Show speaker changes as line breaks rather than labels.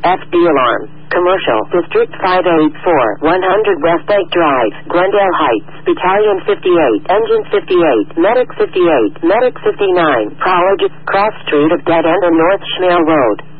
FD alarm. Commercial District 584, 100 West Lake Drive, Glendale Heights, Battalion 58, Engine 58, Medic 58, Medic 59, College, Cross Street of Dead End and North Schmale Road.